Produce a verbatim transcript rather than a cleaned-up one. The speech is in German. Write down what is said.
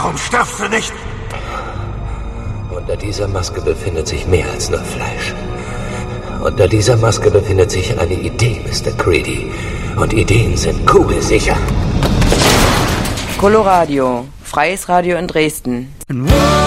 Warum stirbst du nicht? Unter dieser Maske befindet sich mehr als nur Fleisch. Unter dieser Maske befindet sich eine Idee, Mister Creedy. Und Ideen sind kugelsicher. Coloradio, freies Radio in Dresden.